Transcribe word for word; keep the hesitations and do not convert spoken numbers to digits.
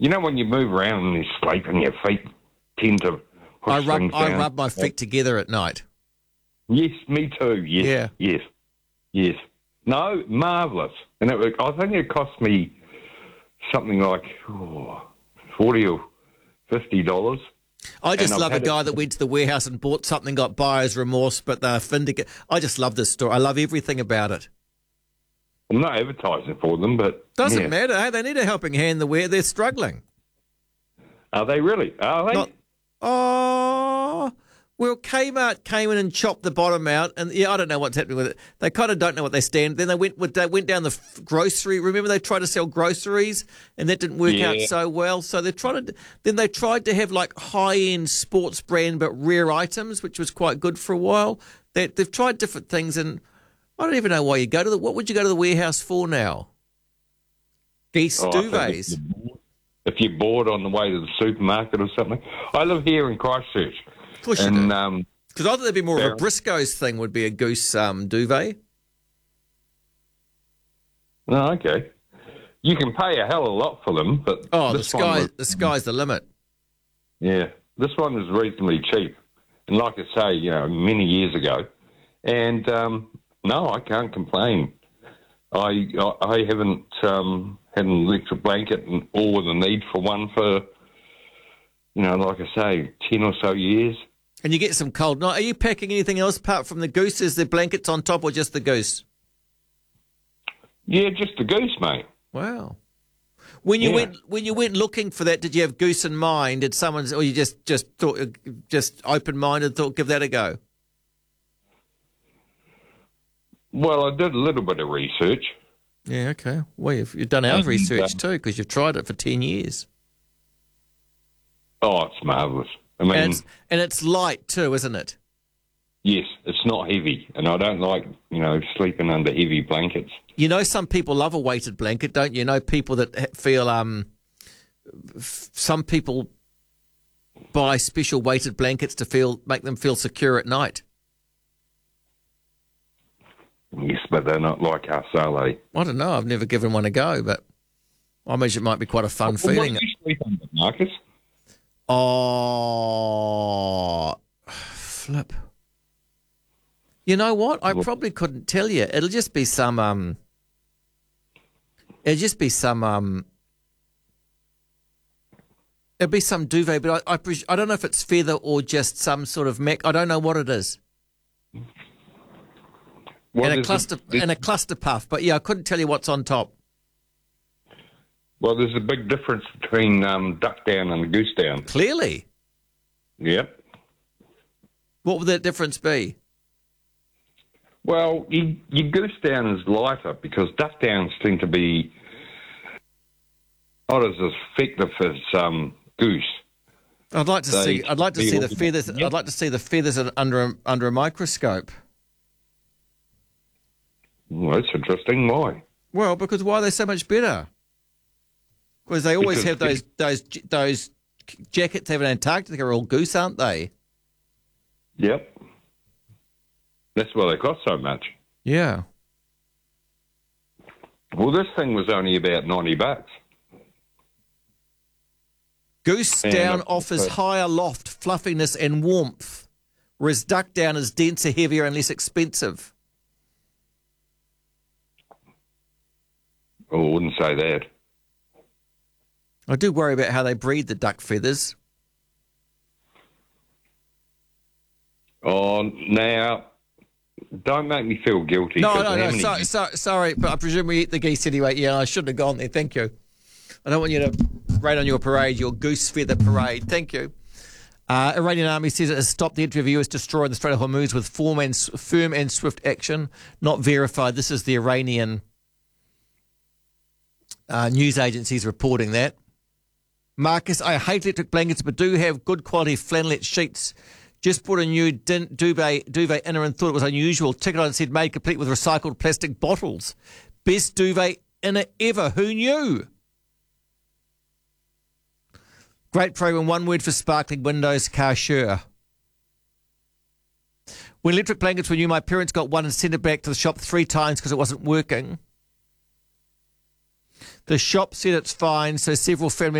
You know when you move around and you sleep and your feet tend to push I rub things I down? rub my feet together at night. Yes, me too. Yes, Yeah. yes, yes. No, marvellous. And it, was- I think it cost me something like oh, forty or fifty dollars. I just And I've love a had it- guy that went to the warehouse and bought something, got buyer's remorse, but they're vindicated. I just love this story. I love everything about it. I'm not advertising for them, but Doesn't yeah. matter. Hey, they need a helping hand. The where they're struggling. Are they really? Are they? Not, oh, well, Kmart came in and chopped the bottom out, and yeah, I don't know what's happening with it. They kind of don't know what they stand. Then they went with, they went down the f- grocery. Remember, they tried to sell groceries, and that didn't work out Yeah. so well. So they're trying to. Then they tried to have like high end sports brand but rare items, which was quite good for a while. They, they've tried different things, and I don't even know why you go to the. What would you go to the warehouse for now? Geese Oh, I think duvets. If you're, bored, if you're bored on the way to the supermarket or something. I live here in Christchurch. Of course you and, do. um, Because I thought there'd be more fair- of a Briscoe's thing would be a goose um, duvet. Oh, okay. You can pay a hell of a lot for them, but Oh, the this one sky, was- the sky's the limit. yeah, this one was reasonably cheap. And like I say, you know, many years ago. And um, no, I can't complain. I I, I haven't um, had an electric blanket and or the need for one for, you know, like I say, ten or so years. And you get some cold night. Are you packing anything else apart from the goose? Is there blankets on top or just the goose? Yeah, just the goose, mate. Wow. When you Yeah. went when you went looking for that, did you have goose in mind? Did someone, or you just just thought, just open minded, thought give that a go? Well, I did a little bit of research. Yeah. Okay. Well, you've, you've done our And, research um, too because you've tried it for ten years. Oh, it's marvellous. I mean, And it's, and it's light too, isn't it? yes, it's not heavy, and I don't like, you know, sleeping under heavy blankets. You know, some people love a weighted blanket, don't you? You know, people that ha- feel um, f- some people buy special weighted blankets to feel make them feel secure at night. Yes, but they're not like us, are they? I don't know. I've never given one a go, but I imagine it might be quite a fun Well, feeling. what do you sleep under, Marcus? Oh, flip. You know what? I What? probably couldn't tell you. It'll just be some um. It'll just be some um. It'll be some duvet, but I I, pres- I don't know if it's feather or just some sort of mech. I don't know what it is. Well, and a there's cluster there's- and a cluster puff, but yeah, I couldn't tell you what's on top. well, there's a big difference between um, duck down and goose down. Clearly, Yep. what would that difference be? Well, you, your goose down is lighter because duck downs seem to be not as effective as um, goose. I'd like to They see. I'd like to see the feel- feathers. Yep. I'd like to see the feathers under a, under a microscope. Well, that's interesting. Why? Well, because why are they so much better? Because they always Because have those those those jackets they have in Antarctica are all goose, aren't they? Yep. That's why they cost so much. Yeah. Well, this thing was only about ninety bucks. Goose And, down uh, offers uh, higher loft, fluffiness, and warmth, whereas duck down is denser, heavier, and less expensive. Oh, I wouldn't say that. I do worry about how they breed the duck feathers. Oh, now, don't make me feel guilty. No, 'cause no, how no. many- So, so, sorry, but I presume we eat the geese anyway. Yeah, I shouldn't have gone there. Thank you. I don't want you to rain on your parade, your goose feather parade. Thank you. Uh, Iranian army says it has stopped the entry of U S destroyer in the Strait of Hormuz with firm and, firm and swift action. Not verified. This is the Iranian uh, news agencies reporting that. Marcus, I hate electric blankets, but do have good quality flannelette sheets. Just bought a new din- duvet, duvet inner and thought it was unusual. Ticket on it said made complete with recycled plastic bottles. Best duvet inner ever. Who knew? Great program. One word for sparkling windows, Karsher. When electric blankets were new, my parents got one and sent it back to the shop three times because it wasn't working. The shop said it's fine, so several family